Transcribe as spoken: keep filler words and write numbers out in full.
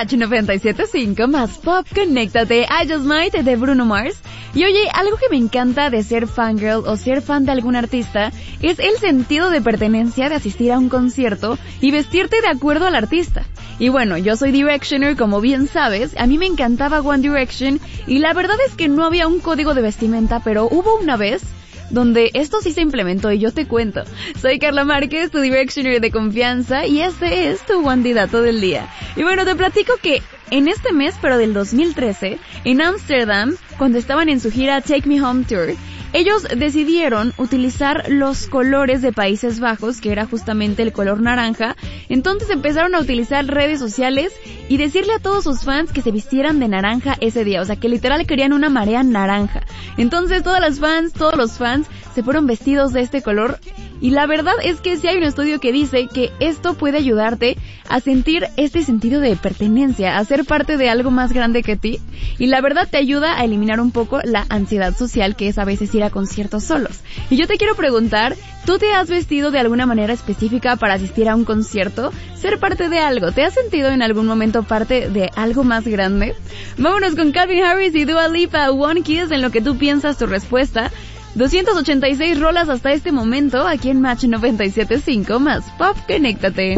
Match noventa y siete punto cinco más Pop, conéctate. I Just Might de Bruno Mars. Y oye, algo que me encanta de ser fangirl o ser fan de algún artista es el sentido de pertenencia de asistir a un concierto y vestirte de acuerdo al artista. Y bueno, yo soy Directioner, como bien sabes, a mí me encantaba One Direction y la verdad es que no había un código de vestimenta, pero hubo una vez donde esto sí se implementó y yo te cuento. Soy Carla Márquez, tu Directioner de confianza, y este es tu One Dato del día. Y bueno, te platico que en este mes, pero del dos mil trece, en Ámsterdam, cuando estaban en su gira Take Me Home Tour, ellos decidieron utilizar los colores de Países Bajos, que era justamente el color naranja. Entonces empezaron a utilizar redes sociales y decirle a todos sus fans que se vistieran de naranja ese día. O sea, que literal querían una marea naranja. Entonces todas las fans, todos los fans se fueron vestidos de este color. Y la verdad es que sí hay un estudio que dice que esto puede ayudarte a sentir este sentido de pertenencia, a ser parte de algo más grande que ti. Y la verdad te ayuda a eliminar un poco la ansiedad social que es a veces ir a conciertos solos. Y yo te quiero preguntar, ¿tú te has vestido de alguna manera específica para asistir a un concierto? Ser parte de algo. ¿Te has sentido en algún momento parte de algo más grande? Vámonos con Calvin Harris y Dua Lipa, One Kiss, en lo que tú piensas tu respuesta. doscientas ochenta y seis rolas hasta este momento aquí en Match noventa y siete punto cinco más Pop, conéctate.